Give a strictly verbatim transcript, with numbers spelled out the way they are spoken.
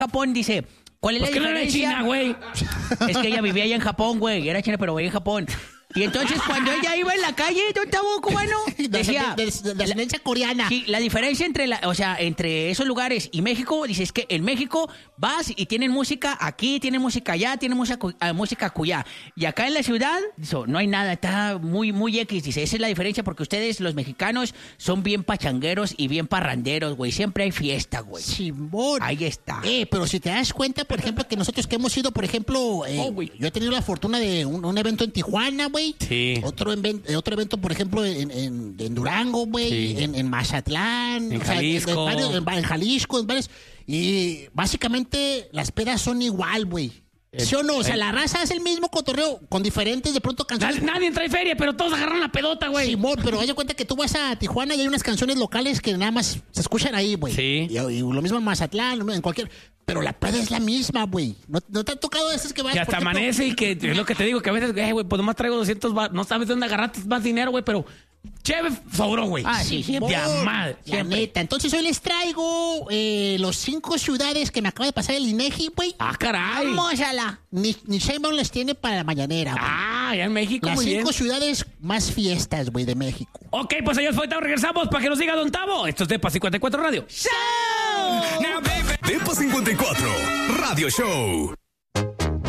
Japón, dice, ¿cuál es la ¿Por qué no diferencia? era China, güey? Es que ella vivía allá en Japón, güey. Era china, pero vivía en Japón. Y entonces cuando ella iba en la calle, don Tavo cubano, decía... De, de, de ascendencia coreana. Sí, la diferencia entre la, o sea, entre esos lugares y México, dice, es que en México vas y tienen música aquí, tienen música allá, tienen música, uh, música acullá. Y acá en la ciudad, dice, no hay nada, está muy, muy X. Dice, esa es la diferencia porque ustedes, los mexicanos, son bien pachangueros y bien parranderos, güey. Siempre hay fiesta, güey. Simón. Ahí está. Eh, pero si te das cuenta, por ejemplo, que nosotros que hemos ido, por ejemplo, eh, Oh, yo he tenido la fortuna de un, un evento en Tijuana, güey. Sí. Otro, inven- eh, otro evento, por ejemplo, en, en, en Durango, güey. Sí. En, en Mazatlán. En o sea, Jalisco. en, varios- en- en Jalisco, en varios. Y básicamente las pedas son igual, güey. ¿Sí o no? O sea, la raza es el mismo cotorreo con diferentes, de pronto, canciones. Nadie, nadie trae feria, pero todos agarran la pedota, güey. Simón, pero haz de cuenta que tú vas a Tijuana y hay unas canciones locales que nada más se escuchan ahí, güey. Sí. Y, y lo mismo en Mazatlán, en cualquier... Pero la peda es la misma, güey. ¿No, no te han tocado esas que vas... Que hasta por ejemplo, amanece y que es lo que te digo, que a veces, eh, güey, pues nomás traigo doscientos bar, no sabes de dónde agarraste más dinero, güey, pero chévere sobró, güey. Ah, sí, siempre. De a madre. La Siempre. neta. Entonces hoy les traigo eh, los cinco ciudades que me acaba de pasar el INEGI, güey. Ah, caray. Vamos a la... Ni, ni Sheinbaum les tiene para la mañanera, güey. Ah, allá en México, Las muy bien. cinco ciudades más fiestas, güey, de México. Ok, pues ellos ahorita regresamos para que nos diga Don Tavo. Esto es Depa cincuenta y cuatro Radio. Depa cincuenta y cuatro Radio Show.